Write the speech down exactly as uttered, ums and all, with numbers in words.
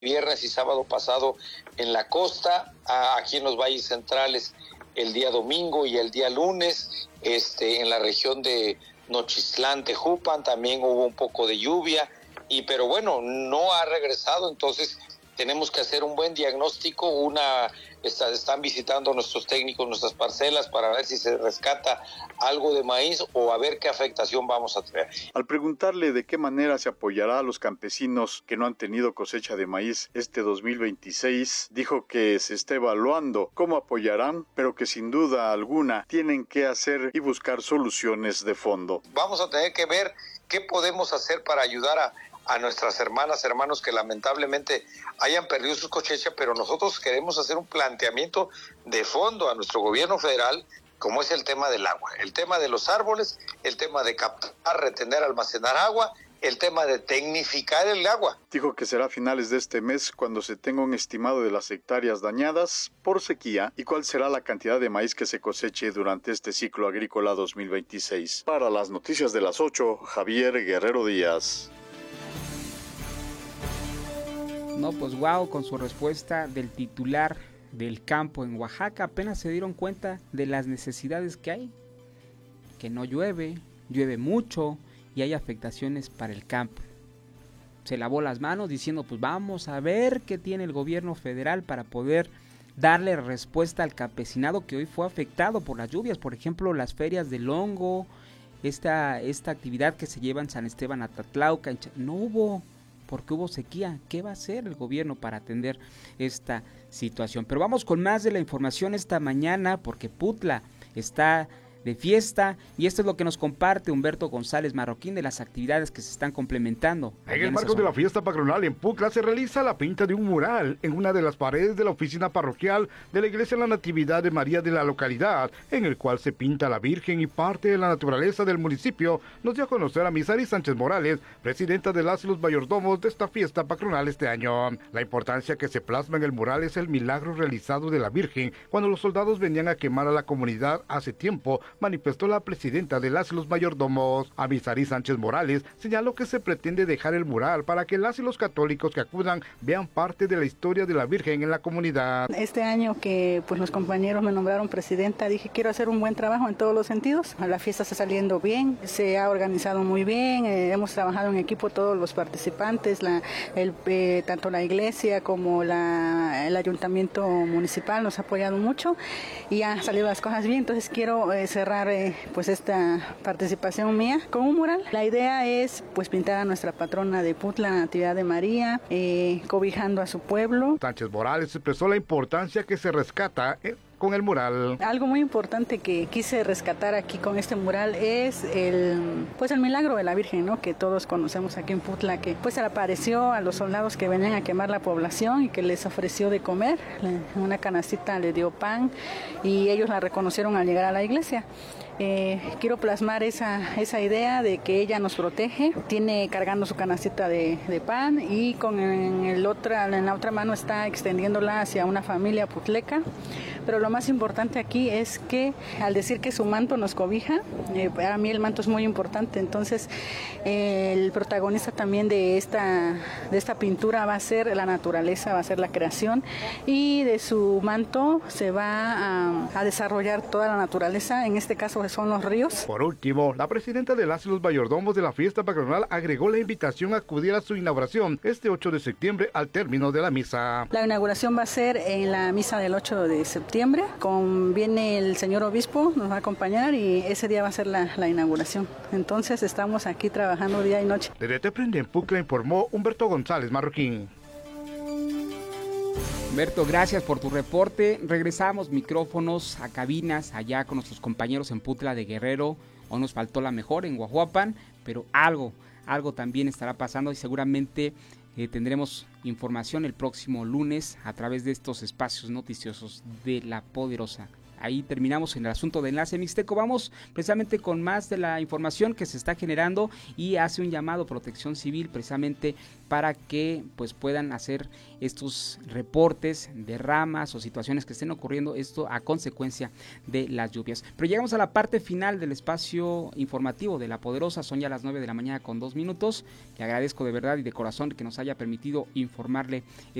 viernes y sábado pasado en la costa, aquí en los valles centrales el día domingo y el día lunes, este, en la región de Nochistlán, Tejupan, también hubo un poco de lluvia, y pero bueno, no ha regresado, entonces tenemos que hacer un buen diagnóstico, una está, están visitando nuestros técnicos nuestras parcelas para ver si se rescata algo de maíz o a ver qué afectación vamos a tener. Al preguntarle de qué manera se apoyará a los campesinos que no han tenido cosecha de maíz este dos mil veintiséis, dijo que se está evaluando cómo apoyarán, pero que sin duda alguna tienen que hacer y buscar soluciones de fondo. Vamos a tener que ver qué podemos hacer para ayudar a a nuestras hermanas, hermanos que lamentablemente hayan perdido sus cosechas, pero nosotros queremos hacer un planteamiento de fondo a nuestro gobierno federal, como es el tema del agua, el tema de los árboles, el tema de captar, retener, almacenar agua, el tema de tecnificar el agua. Dijo que será a finales de este mes cuando se tenga un estimado de las hectáreas dañadas por sequía y cuál será la cantidad de maíz que se coseche durante este ciclo agrícola dos mil veintiséis. Para las noticias de las ocho, Javier Guerrero Díaz. No, pues wow, con su respuesta del titular del campo en Oaxaca, apenas se dieron cuenta de las necesidades que hay, que no llueve, llueve mucho y hay afectaciones para el campo. Se lavó las manos diciendo, pues vamos a ver qué tiene el gobierno federal para poder darle respuesta al campesinado que hoy fue afectado por las lluvias. Por ejemplo, las ferias del hongo, esta, esta actividad que se lleva en San Esteban Atatlauca, no hubo, porque hubo sequía. ¿Qué va a hacer el gobierno para atender esta situación? Pero vamos con más de la información esta mañana, porque Putla está de fiesta, y esto es lo que nos comparte Humberto González Marroquín de las actividades que se están complementando. En el marco de la fiesta patronal en Putla se realiza la pinta de un mural en una de las paredes de la oficina parroquial de la Iglesia de la Natividad de María de la localidad, en el cual se pinta a la Virgen y parte de la naturaleza del municipio, nos dio a conocer a Misari Sánchez Morales, presidenta de las y los mayordomos de esta fiesta patronal este año. La importancia que se plasma en el mural es el milagro realizado de la Virgen cuando los soldados venían a quemar a la comunidad hace tiempo, manifestó la presidenta de las y los mayordomos. Amisari Sánchez Morales señaló que se pretende dejar el mural para que las y los católicos que acudan vean parte de la historia de la Virgen en la comunidad. Este año que pues los compañeros me nombraron presidenta, dije quiero hacer un buen trabajo en todos los sentidos. La fiesta está saliendo bien, se ha organizado muy bien, eh, hemos trabajado en equipo todos los participantes, la, el, eh, tanto la iglesia como la, el ayuntamiento municipal nos ha apoyado mucho y han salido las cosas bien, entonces quiero eh, cerrar eh, pues esta participación mía con un mural. La idea es pues pintar a nuestra patrona de Putla, la Natividad de María, eh, cobijando a su pueblo. Sánchez Morales expresó la importancia que se rescata eh, con el mural. Algo muy importante que quise rescatar aquí con este mural es el pues el milagro de la Virgen, ¿no? Que todos conocemos aquí en Putla, que pues se le apareció a los soldados que venían a quemar la población y que les ofreció de comer, en una canastita le dio pan y ellos la reconocieron al llegar a la iglesia. Eh, quiero plasmar esa, esa idea de que ella nos protege, tiene cargando su canastita de, de pan y con en, el otra, en la otra mano está extendiéndola hacia una familia putleca, pero lo más importante aquí es que al decir que su manto nos cobija, eh, para mí el manto es muy importante, entonces eh, el protagonista también de esta, de esta pintura va a ser la naturaleza, va a ser la creación y de su manto se va a, a desarrollar toda la naturaleza, en este caso son los ríos. Por último, la presidenta de las y los mayordomos de la fiesta patronal agregó la invitación a acudir a su inauguración este ocho de septiembre al término de la misa. La inauguración va a ser en la misa del ocho de septiembre, con, viene el señor obispo, nos va a acompañar y ese día va a ser la, la inauguración. Entonces estamos aquí trabajando día y noche. Desde Te Prende en Putla informó Humberto González Marroquín. Humberto, gracias por tu reporte. Regresamos micrófonos a cabinas allá con nuestros compañeros en Putla de Guerrero. Hoy nos faltó la mejor en Guajuapan, pero algo, algo también estará pasando y seguramente eh, tendremos información el próximo lunes a través de estos espacios noticiosos de La Poderosa ahí terminamos en el asunto de Enlace Mixteco. Vamos precisamente con más de la información que se está generando y hace un llamado a Protección Civil precisamente para que pues puedan hacer estos reportes de ramas o situaciones que estén ocurriendo, esto a consecuencia de las lluvias. Pero llegamos a la parte final del espacio informativo de La Poderosa, son ya las nueve de la mañana con dos minutos. Le agradezco de verdad y de corazón que nos haya permitido informarle